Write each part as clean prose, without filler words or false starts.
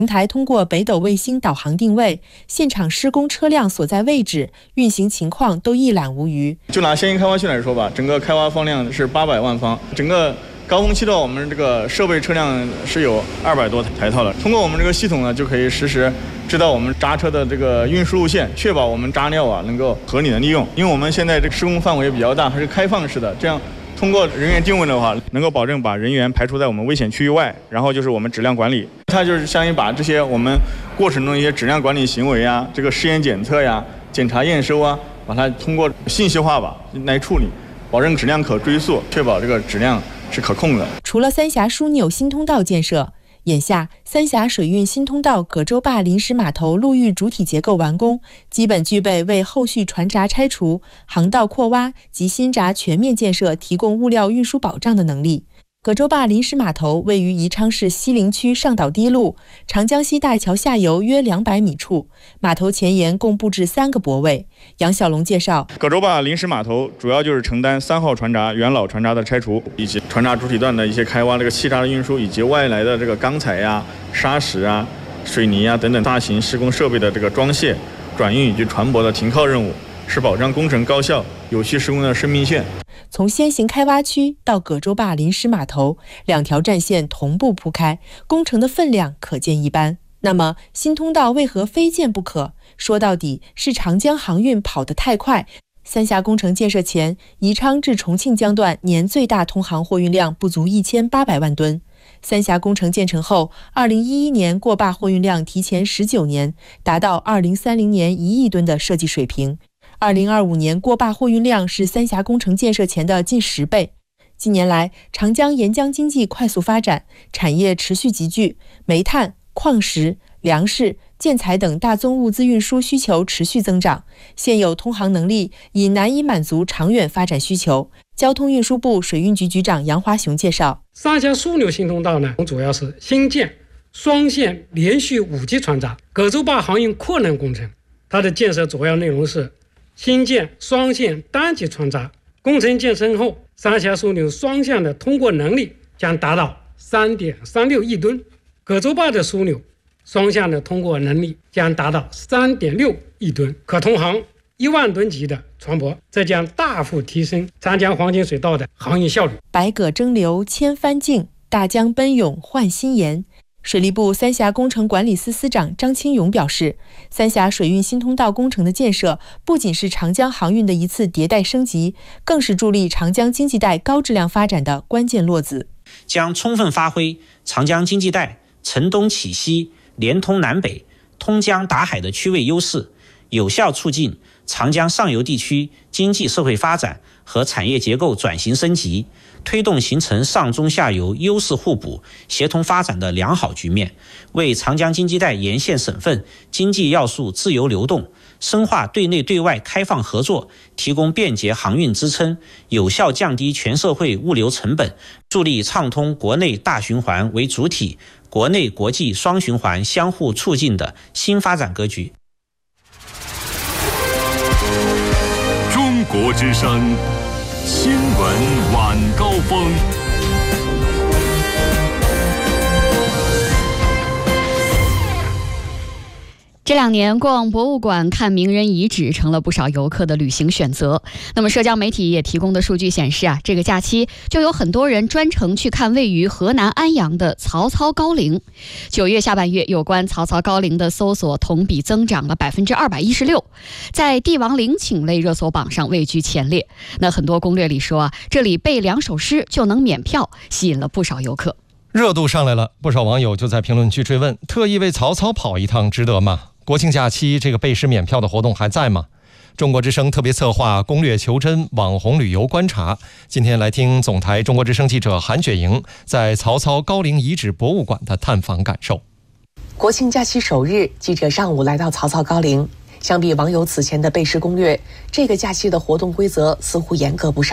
平台通过北斗卫星导航定位，现场施工车辆所在位置、运行情况都一览无余。 就拿县营开发区来说吧，整个开发方量是800万方，整个高峰期的我们这个设备车辆是有200多台套的。通过我们这个系统呢，就可以实时知道我们渣车的这个运输路线，确保我们渣料能够合理的利用。因为我们现在这个施工范围比较大，还是开放式的，这样通过人员定位的话，能够保证把人员排除在我们危险区域外。然后就是我们质量管理，它就是相当于把这些我们过程中一些质量管理行为啊，这个试验检测呀、检查验收啊，把它通过信息化吧来处理，保证质量可追溯，确保这个质量是可控的。 除了三峡枢纽新通道建设，眼下三峡水运新通道葛洲坝临时码头陆域主体结构完工，基本具备为后续船闸拆除、航道扩挖及新闸全面建设提供物料运输保障的能力。葛洲坝临时码头位于宜昌市西陵区上岛堤路长江西大桥下游约200米处，码头前沿共布置3个泊位。杨小龙介绍， 葛洲坝临时码头主要就是承担3号船闸原老船闸的拆除，以及船闸主体段的一些开挖、这个气闸的运输，以及外来的这个钢材呀、砂石啊、水泥啊等等大型施工设备的这个装卸、转运以及船舶的停靠任务，是保障工程高效、有序施工的生命线。 从先行开挖区到葛洲坝临时码头，2条战线同步铺开，工程的分量可见一斑。那么新通道为何非建不可？说到底是长江航运跑得太快。三峡工程建设前，宜昌至重庆江段年最大通航货运量不足1800万吨。三峡工程建成后，2011年过坝货运量提前19年，达到2030年1亿吨的设计水平。2025年过坝货运量是三峡工程建设前的近10倍。近年来，长江沿江经济快速发展，产业持续集聚，煤炭、矿石、粮食、建材等大宗物资运输需求持续增长，现有通航能力已难以满足长远发展需求。交通运输部水运局局长杨华雄介绍， 三峡枢纽新通道呢，主要是新建双线连续5级船闸葛洲坝航运扩能工程。它的建设主要内容是新建双线单级船闸，工程建成后，三峡枢纽双向的通过能力将达到 3.36 亿吨，葛洲坝的枢纽双向的通过能力将达到 3.6 亿吨，可通航1万吨级的船舶，这将大幅提升长江黄金水道的航运效率。 百舸争流千帆竞，大江奔涌换新颜。水利部三峡工程管理司司长张清勇表示，三峡水运新通道工程的建设不仅是长江航运的一次迭代升级，更是助力长江经济带高质量发展的关键落子， 将充分发挥长江经济带承东启西、连通南北、通江达海的区位优势，有效促进长江上游地区经济社会发展和产业结构转型升级，推动形成上中下游优势互补、协同发展的良好局面，为长江经济带沿线省份经济要素自由流动、深化对内对外开放合作提供便捷航运支撑，有效降低全社会物流成本，助力畅通国内大循环为主体、国内国际双循环相互促进的新发展格局。 中国之声新闻晚高峰。 这2年逛博物馆看名人遗址成了不少游客的旅行选择。那么社交媒体也提供的数据显示这个假期就有很多人专程去看位于河南安阳的曹操高陵。9月下半月有关曹操高陵的搜索同比增长了 216%， 在帝王陵寝类热搜榜上位居前列。那很多攻略里说这里背2首诗就能免票，吸引了不少游客。 热度上来了，不少网友就在评论区追问，特意为曹操跑一趟值得吗？国庆假期这个背诗免票的活动还在吗？中国之声特别策划攻略求真网红旅游观察，今天来听总台中国之声记者韩雪莹在曹操高陵遗址博物馆的探访感受。 国庆假期首日，记者上午来到曹操高陵。相比网友此前的背诗攻略，这个假期的活动规则似乎严格不少。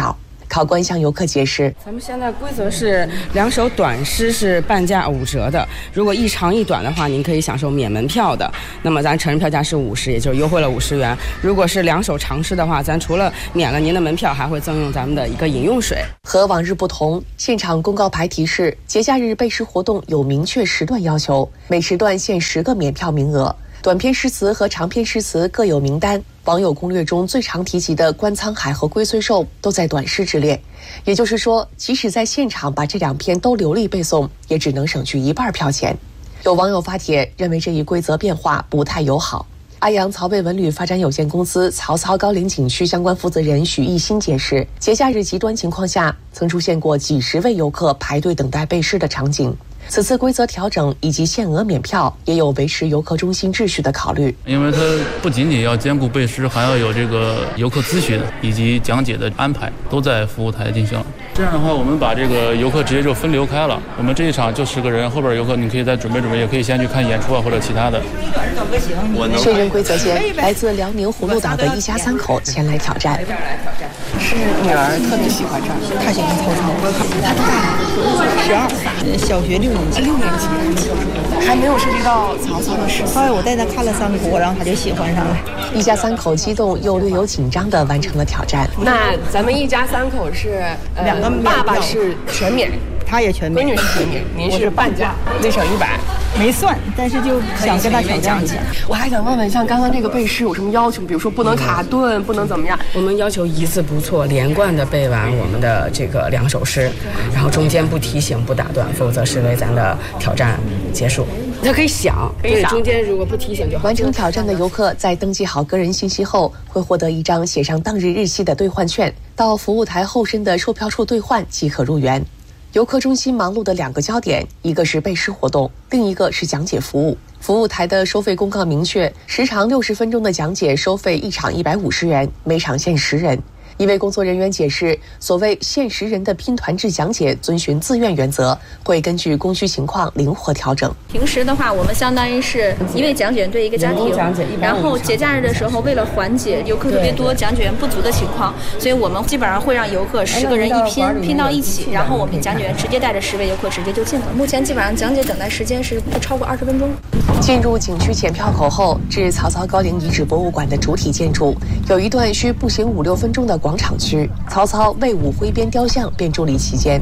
考官向游客解释， 咱们现在规则是2手短诗是半价5折的，如果一长一短的话，您可以享受免门票的。那么咱成人票价是50，也就是优惠了50元。如果是2手长诗的话，咱除了免了您的门票，还会赠用咱们的一个饮用水。 和往日不同，现场公告牌提示，节假日背诗活动有明确时段要求，每时段限10个免票名额。短篇诗词和长篇诗词各有名单，网友攻略中最常提及的观沧海和龟虽寿都在短诗之列。也就是说，即使在现场把这2篇都流利背诵，也只能省去1半票钱。有网友发帖认为这一规则变化不太友好。安阳曹魏文旅发展有限公司曹操高陵景区相关负责人许毅新解释，节假日极端情况下，曾出现过几十位游客排队等待背诗的场景。此次规则调整以及限额免票，也有维持游客中心秩序的考虑。 因为它不仅仅要兼顾背诗，还要有这个游客咨询以及讲解的安排，都在服务台进行。这样的话，我们把这个游客直接就分流开了。我们这一场就10个人，后边游客你可以再准备准备，也可以先去看演出啊或者其他的。 确认规则间，来自辽宁葫芦岛的一家3口前来挑战。 是女儿特别喜欢这儿，她喜欢曹操。她多大？12，小学6年级。6年级，还没有涉及到曹操的诗词。我带她看了3国，然后她就喜欢上了。 一家3口激动又略有紧张地完成了挑战。 那咱们一家3口是2个，爸爸是全免， 他也全免， 闺女是全免，您是半价，内省100。 没算，但是就想跟他挑战一下。 我还想问问，像刚刚这个背诗有什么要求？比如说不能卡顿，不能怎么样？ 我们要求一字不错，连贯的背完我们的这个2首诗，然后中间不提醒、不打断，否则视为咱的挑战结束。他可以想，对，中间如果不提醒就好。 完成挑战的游客在登记好个人信息后，会获得一张写上当日日期的兑换券，到服务台后身的售票处兑换即可入园。游客中心忙碌的2个焦点，一个是背诗活动，另一个是讲解服务。服务台的收费公告明确，时长60分钟的讲解收费1场150元，每场限10人。一位工作人员解释，所谓限10人的拼团制讲解遵循自愿原则，会根据供需情况灵活调整。 平时的话，我们相当于是一位讲解员对一个家庭，然后节假日的时候，为了缓解游客特别多、讲解员不足的情况，所以我们基本上会让游客10个人一拼到一起，然后我们讲解员直接带着10位游客直接就进了。目前基本上讲解等待时间是不超过20分钟。 进入景区检票口后，至曹操高陵遗址博物馆的主体建筑，有一段需步行5-6分钟的广场区，曹操魏武挥鞭雕像便伫立其间。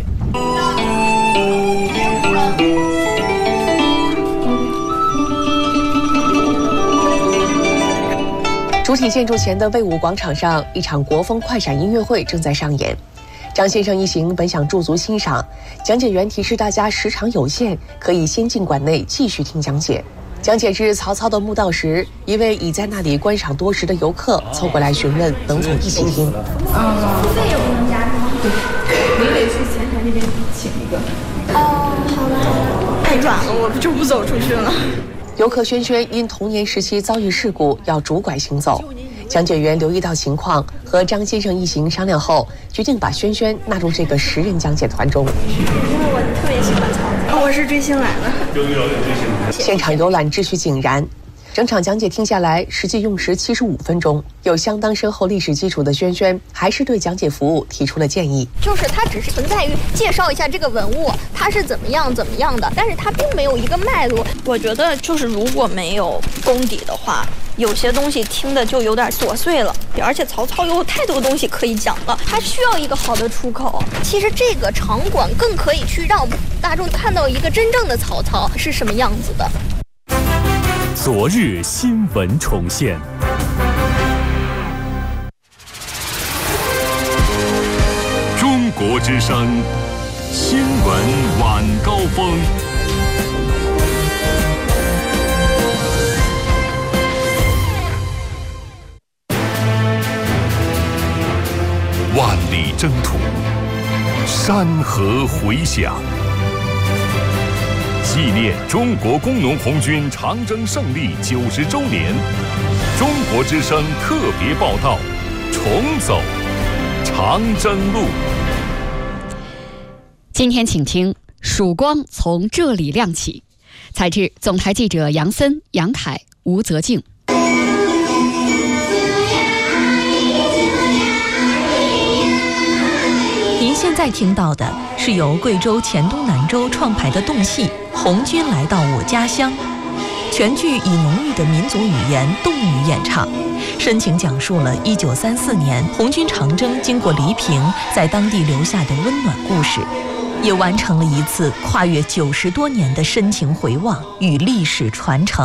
主体建筑前的魏武广场上，一场国风快闪音乐会正在上演。张先生一行本想驻足欣赏，讲解员提示大家时长有限，可以先进馆内继续听讲解。讲解至曹操的墓道时，一位已在那里观赏多时的游客凑过来询问能否一起听。 付费也不能加是吗？ 您得去前台那边请一个。 好的。 太远了，我就不走出去了。 游客轩轩因童年时期遭遇事故，要拄拐行走。讲解员留意到情况，和张先生一行商量后，决定把轩轩纳入这个10人讲解团中。 因为我特别喜欢曹操， 我是追星来的。 现场游览秩序井然，整场讲解听下来，实际用时75分钟。有相当深厚历史基础的轩轩，还是对讲解服务提出了建议。 就是它只是存在于介绍一下这个文物，它是怎么样的，但是它并没有一个脉络。 我觉得就是如果没有功底的话，有些东西听的就有点琐碎了，而且曹操有太多东西可以讲了，他需要一个好的出口。 其实这个场馆更可以去让大众看到一个真正的曹操是什么样子的。 昨日新闻重现，中国之声新闻晚高峰。万里征途，山河回响。纪念中国工农红军长征胜利90周年，中国之声特别报道：重走长征路。 今天请听《曙光从这里亮起》，采制总台记者杨森、杨凯、吴泽静。 现在听到的是由贵州黔东南州创排的动戏《红军来到我家乡》，全剧以浓郁的民族语言侗语演唱，深情讲述了1934年红军长征经过黎平在当地留下的温暖故事，也完成了一次跨越90多年的深情回望与历史传承。